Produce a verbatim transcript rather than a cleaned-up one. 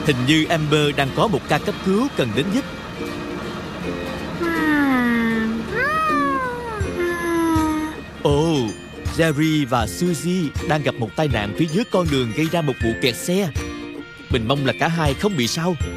Hình như Amber đang có một ca cấp cứu cần đến giúp. Ồ, oh, Jerry và Suzy đang gặp một tai nạn phía dưới con đường gây ra một vụ kẹt xe. Mình mong là cả hai không bị sao.